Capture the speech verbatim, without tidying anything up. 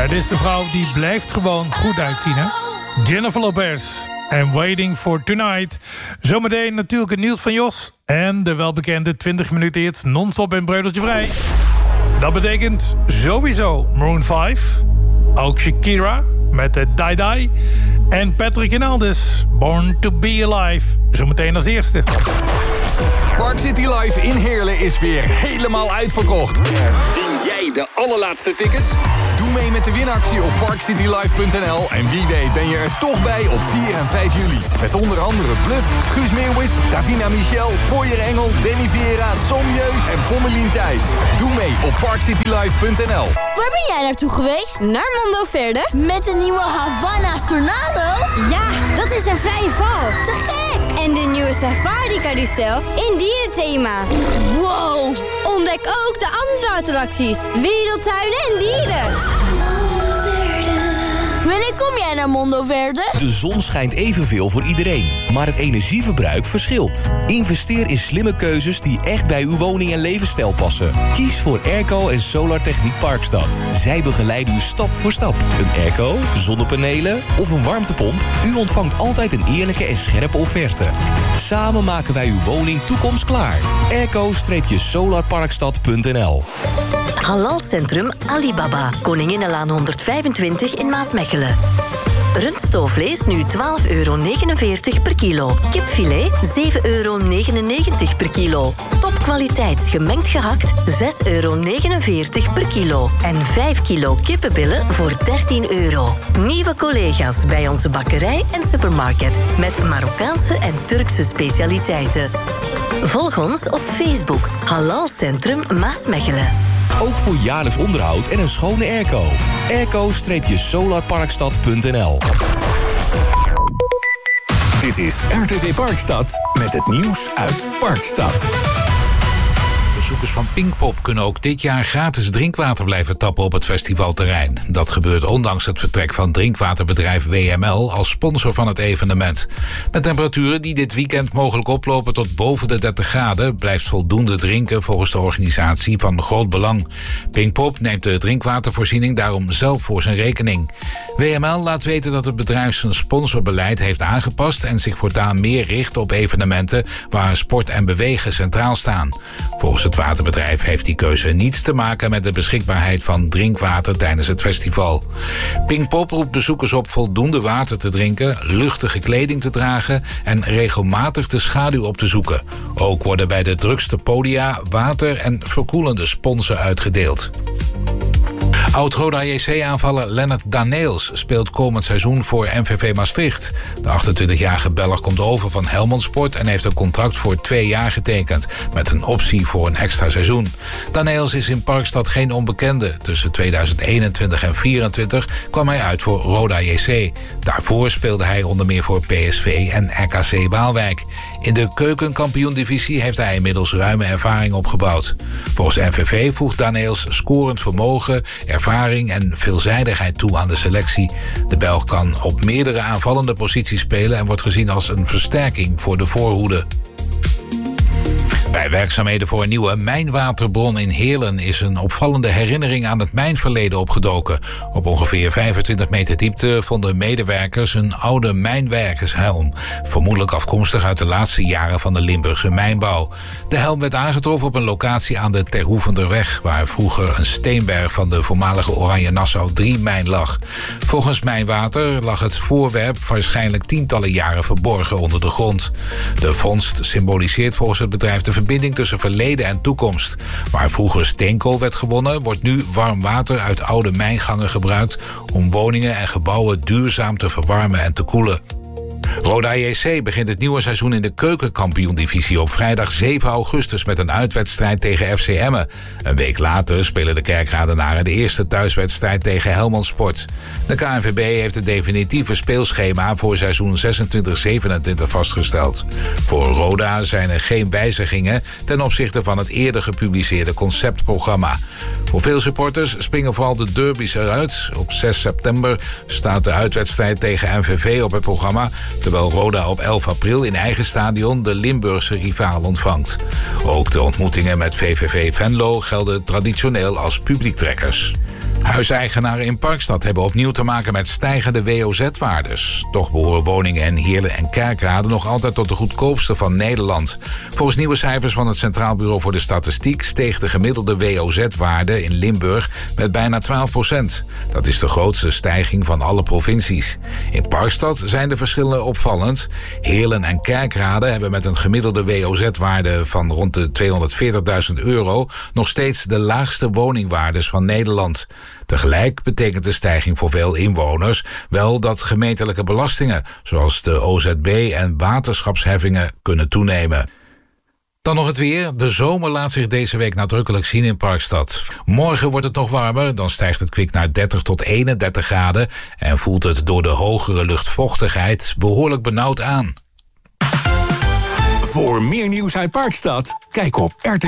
Het is de vrouw die blijft gewoon goed uitzien, hè? Jennifer Lopez en Waiting for Tonight. Zometeen natuurlijk het nieuws van Jos. En de welbekende twintig minuten hits non-stop en breudeltje vrij. Dat betekent sowieso Maroon vijf. Ook Shakira met de Die Die. En Patrick Rinaldi, Born to Be Alive. Zometeen als eerste. Park City Live in Heerlen is weer helemaal uitverkocht. Win jij de allerlaatste tickets? Doe mee met de winactie op park city live punt n l. En wie weet ben je er toch bij op vier en vijf juli. Met onder andere Bluff, Guus Meeuwis, Davina Michel, Foyer Engel, Danny Vera, Somjeu en Pommelien Thijs. Doe mee op park city live punt n l. Waar ben jij naartoe geweest? Naar Mondo Verde? Met de nieuwe Havana's Tornado? Ja, dat is een vrije val. Te gek! En de nieuwe Safari Carousel in dierenthema. Wow! Ontdek ook de andere attracties. Wereldtuinen en dieren. Wanneer kom jij naar Mondo Verde? De zon schijnt evenveel voor iedereen, maar het energieverbruik verschilt. Investeer in slimme keuzes die echt bij uw woning en levensstijl passen. Kies voor Airco en Solar Techniek Parkstad. Zij begeleiden u stap voor stap. Een airco, zonnepanelen of een warmtepomp? U ontvangt altijd een eerlijke en scherpe offerte. Samen maken wij uw woning toekomstklaar. airco solarparkstad punt n l. Halalcentrum Alibaba, Koninginnenlaan honderdvijfentwintig in Maasmechelen. Rundstoofvlees nu twaalf euro negenenveertig per kilo. Kipfilet zeven euro negenennegentig per kilo. Topkwaliteits gemengd gehakt zes euro negenenveertig per kilo. En vijf kilo kippenbillen voor dertien euro. Nieuwe collega's bij onze bakkerij en supermarket. Met Marokkaanse en Turkse specialiteiten. Volg ons op Facebook. Halalcentrum Maasmechelen. Ook voor jaarlijks onderhoud en een schone airco. airco solarparkstad punt n l. Dit is R T V Parkstad met het nieuws uit Parkstad. Bezoekers van Pinkpop kunnen ook dit jaar gratis drinkwater blijven tappen op het festivalterrein. Dat gebeurt ondanks het vertrek van drinkwaterbedrijf W M L als sponsor van het evenement. Met temperaturen die dit weekend mogelijk oplopen tot boven de dertig graden... blijft voldoende drinken volgens de organisatie van groot belang. Pinkpop neemt de drinkwatervoorziening daarom zelf voor zijn rekening. W M L laat weten dat het bedrijf zijn sponsorbeleid heeft aangepast... en zich voortaan meer richt op evenementen waar sport en bewegen centraal staan. Volgens het waterbedrijf heeft die keuze niets te maken met de beschikbaarheid van drinkwater tijdens het festival. Pinkpop roept bezoekers op voldoende water te drinken, luchtige kleding te dragen en regelmatig de schaduw op te zoeken. Ook worden bij de drukste podia water en verkoelende sponsen uitgedeeld. Oud-Roda J C-aanvaller Lennart Daneels speelt komend seizoen voor M V V Maastricht. De achtentwintigjarige Belg komt over van Helmond Sport en heeft een contract voor twee jaar getekend, met een optie voor een extra seizoen. Daneels is in Parkstad geen onbekende. Tussen tweeduizend eenentwintig en vierentwintig kwam hij uit voor Roda J C. Daarvoor speelde hij onder meer voor P S V en R K C Waalwijk. In de keukenkampioendivisie heeft hij inmiddels ruime ervaring opgebouwd. Volgens M V V voegt Daneels scorend vermogen, ervaring en veelzijdigheid toe aan de selectie. De Belg kan op meerdere aanvallende posities spelen en wordt gezien als een versterking voor de voorhoede. Bij werkzaamheden voor een nieuwe mijnwaterbron in Heerlen is een opvallende herinnering aan het mijnverleden opgedoken. Op ongeveer vijfentwintig meter diepte vonden medewerkers een oude mijnwerkershelm, vermoedelijk afkomstig uit de laatste jaren van de Limburgse mijnbouw. De helm werd aangetroffen op een locatie aan de Terhoevenderweg, waar vroeger een steenberg van de voormalige Oranje Nassau drie mijn lag. Volgens Mijnwater lag het voorwerp waarschijnlijk tientallen jaren verborgen onder de grond. De vondst symboliseert volgens het bedrijf de verbinding tussen verleden en toekomst. Waar vroeger steenkool werd gewonnen, wordt nu warm water uit oude mijngangen gebruikt om woningen en gebouwen duurzaam te verwarmen en te koelen. Roda J C begint het nieuwe seizoen in de keukenkampioendivisie op vrijdag zeven augustus met een uitwedstrijd tegen F C Emmen. Een week later spelen de Kerkradenaren de eerste thuiswedstrijd tegen Helmond Sport. De K N V B heeft het definitieve speelschema voor seizoen zesentwintig zevenentwintig vastgesteld. Voor Roda zijn er geen wijzigingen ten opzichte van het eerder gepubliceerde conceptprogramma. Voor veel supporters springen vooral de derbies eruit. Op zes september staat de uitwedstrijd tegen M V V op het programma, terwijl Roda op elf april in eigen stadion de Limburgse rivaal ontvangt. Ook de ontmoetingen met V V V Venlo gelden traditioneel als publiektrekkers. Huiseigenaren in Parkstad hebben opnieuw te maken met stijgende W O Z-waardes. Toch behoren woningen in Heerlen en Kerkrade nog altijd tot de goedkoopste van Nederland. Volgens nieuwe cijfers van het Centraal Bureau voor de Statistiek steeg de gemiddelde W O Z-waarde in Limburg met bijna twaalf procent. Dat is de grootste stijging van alle provincies. In Parkstad zijn de verschillen opvallend. Heerlen en Kerkrade hebben met een gemiddelde W O Z-waarde van rond de tweehonderdveertigduizend euro nog steeds de laagste woningwaardes van Nederland. Tegelijk betekent de stijging voor veel inwoners wel dat gemeentelijke belastingen, zoals de O Z B en waterschapsheffingen, kunnen toenemen. Dan nog het weer. De zomer laat zich deze week nadrukkelijk zien in Parkstad. Morgen wordt het nog warmer, dan stijgt het kwik naar dertig tot eenendertig graden... en voelt het door de hogere luchtvochtigheid behoorlijk benauwd aan. Voor meer nieuws uit Parkstad, kijk op R T